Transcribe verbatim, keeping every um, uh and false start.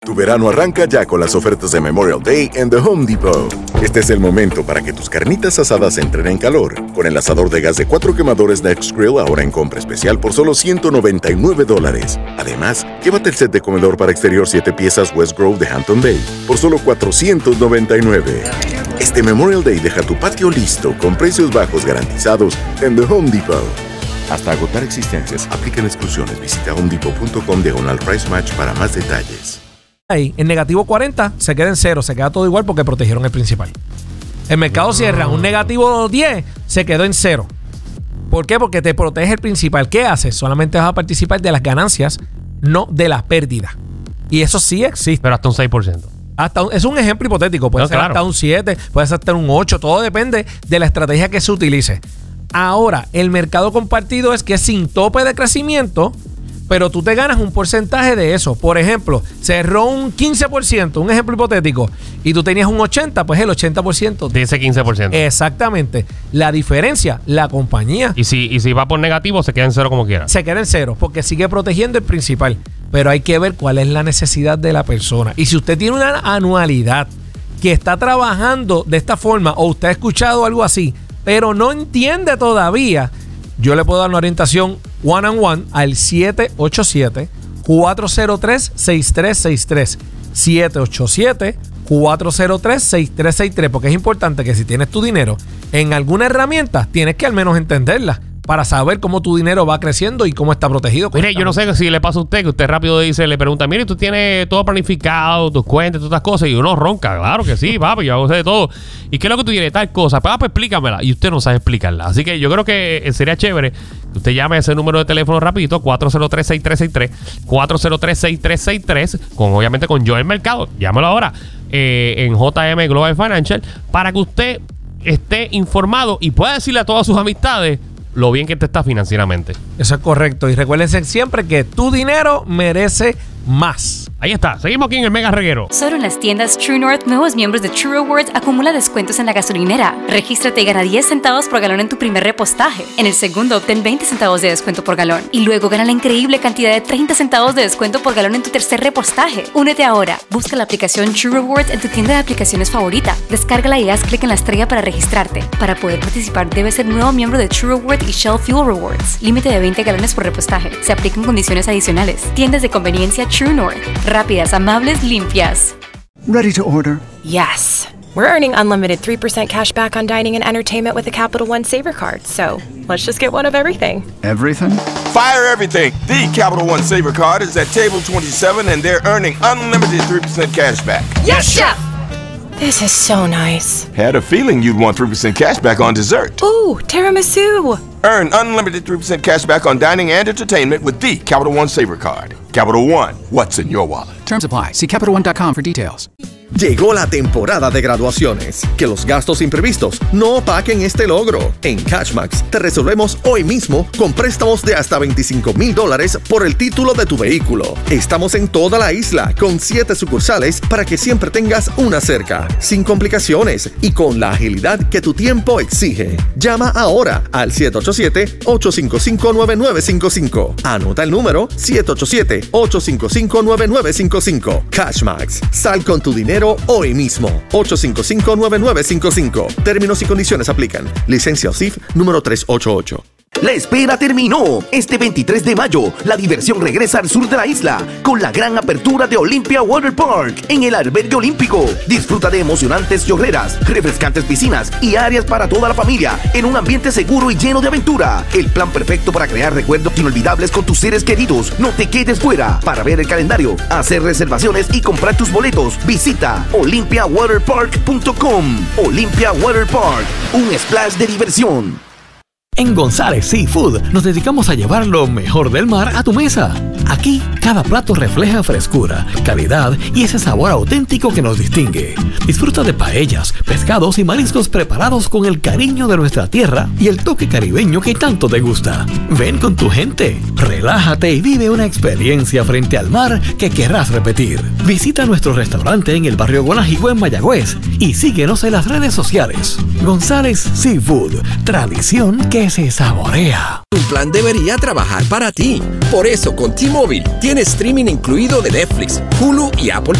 Tu verano arranca ya con las ofertas de Memorial Day en The Home Depot. Este es el momento para que tus carnitas asadas entren en calor. Con el asador de gas de cuatro quemadores Next Grill ahora en compra especial por solo ciento noventa y nueve dólares. Además, llévate el set de comedor para exterior siete piezas West Grove de Hampton Bay por solo cuatrocientos noventa y nueve. Este Memorial Day deja tu patio listo con precios bajos garantizados en The Home Depot. Hasta agotar existencias, aplican exclusiones. Visita homedepot punto com diagonal price match para más detalles. Ahí, en negativo cuarenta se queda en cero, se queda todo igual porque protegieron el principal. El mercado cierra un negativo diez, se quedó en cero. ¿Por qué? Porque te protege el principal. ¿Qué haces? Solamente vas a participar de las ganancias, no de las pérdidas. Y eso sí existe. Pero hasta un seis por ciento. Hasta un, es un ejemplo hipotético. Puede No, ser claro. hasta un siete, puede ser hasta un ocho. Todo depende de la estrategia que se utilice. Ahora, el mercado compartido es que es sin tope de crecimiento, pero tú te ganas un porcentaje de eso. Por ejemplo, cerró un quince por ciento, un ejemplo hipotético, y tú tenías un ochenta por ciento, pues el ochenta por ciento. De ese quince por ciento. Exactamente. La diferencia, la compañía Y si, y si va por negativo, se queda en cero como quiera. se queda en cero porque sigue protegiendo el principal. Pero hay que ver cuál es la necesidad de la persona. Y si usted tiene una anualidad que está trabajando de esta forma o usted ha escuchado algo así, pero no entiende todavía, yo le puedo dar una orientación one on one al siete ocho siete, cuatro cero tres, seis tres seis tres. siete ocho siete, cuatro cero tres, seis tres seis tres. Porque es importante que si tienes tu dinero en alguna herramienta, tienes que al menos entenderla para saber cómo tu dinero va creciendo y cómo está protegido. Mire, yo no sé si le pasa a usted que usted rápido dice, le pregunta, mire, tú tienes todo planificado, tus cuentas, todas estas cosas, y uno ronca. Claro que sí, papi, yo hago de todo. ¿Y qué es lo que tú tienes? Tal cosa. Pues, pues explícamela. Y usted no sabe explicarla. Así que yo creo que sería chévere que usted llame a ese número de teléfono rapidito, cuatro cero tres, seis tres seis tres, cuatro cero tres, seis tres seis tres, con, obviamente con Joel Mercado. Llámelo ahora eh, en J M Global Financial para que usted esté informado y pueda decirle a todas sus amistades lo bien que te está financieramente. Eso es correcto. Y recuérdense siempre que tu dinero merece más. Ahí está. Seguimos aquí en el Mega Reguero. Solo en las tiendas True North, nuevos miembros de True Rewards acumula descuentos en la gasolinera. Regístrate y gana diez centavos por galón en tu primer repostaje. En el segundo, obtén veinte centavos de descuento por galón. Y luego gana la increíble cantidad de treinta centavos de descuento por galón en tu tercer repostaje. Únete ahora. Busca la aplicación True Rewards en tu tienda de aplicaciones favorita. Descárgala y haz clic en la estrella para registrarte. Para poder participar, debes ser nuevo miembro de True Rewards y Shell Fuel Rewards. Límite de veinte galones por repostaje. Se aplican condiciones adicionales. Tiendas de conveniencia True North. Rápidas, amables, limpias. Ready to order. Yes. We're earning unlimited three percent cash back on dining and entertainment with the Capital One Saver Card. So let's just get one of everything. Everything? Fire everything. The Capital One Saver Card is at table twenty-seven and they're earning unlimited three percent cash back. Yes, Chef! This is so nice. Had a feeling you'd want three percent cash back on dessert. Ooh, tiramisu. Earn unlimited three percent cash back on dining and entertainment with the Capital One Saver Card. Capital One, what's in your wallet? Terms apply. See Capital One dot com for details. Llegó la temporada de graduaciones. Que los gastos imprevistos no opaquen este logro. En Cashmax te resolvemos hoy mismo con préstamos de hasta veinticinco mil dólares por el título de tu vehículo. Estamos en toda la isla con siete sucursales para que siempre tengas una cerca, sin complicaciones y con la agilidad que tu tiempo exige. Llama ahora al siete ocho siete, ocho cinco cinco, nueve nueve cinco cinco. Anota el número siete ocho siete, ocho cinco cinco, nueve nueve cinco cinco. Cashmax. Sal con tu dinero hoy mismo. ocho cinco cinco, nueve nueve cinco cinco. Términos y condiciones aplican. Licencia O S I F número trescientos ochenta y ocho. La espera terminó. Este veintitrés de mayo, la diversión regresa al sur de la isla con la gran apertura de Olympia Water Park en el Albergue Olímpico. Disfruta de emocionantes chorreras, refrescantes piscinas y áreas para toda la familia en un ambiente seguro y lleno de aventura. El plan perfecto para crear recuerdos inolvidables con tus seres queridos. No te quedes fuera. Para ver el calendario, hacer reservaciones y comprar tus boletos, visita olympia water park punto com. Olympia Water Park, un splash de diversión. En González Seafood nos dedicamos a llevar lo mejor del mar a tu mesa. Aquí, cada plato refleja frescura, calidad y ese sabor auténtico que nos distingue. Disfruta de paellas, pescados y mariscos preparados con el cariño de nuestra tierra y el toque caribeño que tanto te gusta. Ven con tu gente, relájate y vive una experiencia frente al mar que querrás repetir. Visita nuestro restaurante en el barrio Guanajibo en Mayagüez y síguenos en las redes sociales. González Seafood, tradición que se saborea. Un plan debería trabajar para ti. Por eso, con T-Mobile móvil tiene streaming incluido de Netflix, Hulu y Apple